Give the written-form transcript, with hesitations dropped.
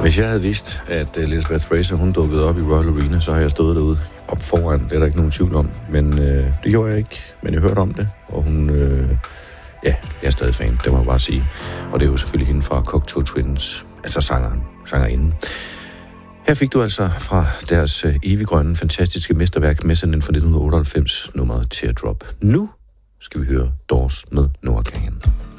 Hvis jeg havde vidst, at Elizabeth Fraser, hun dukkede op i Royal Arena, så har jeg stået derude op foran. Det er der ikke nogen tvivl om. Men det gjorde jeg ikke. Men jeg hørte om det, og hun... jeg er stadig fan, det må jeg bare sige. Og det er jo selvfølgelig hende fra Cocteau Twins, altså sangerinden. Her fik du altså fra deres eviggrønne, fantastiske mesterværk Mezzanine fra 1998, nummeret Teardrop. Nu skal vi høre Doors med Noah Kahan.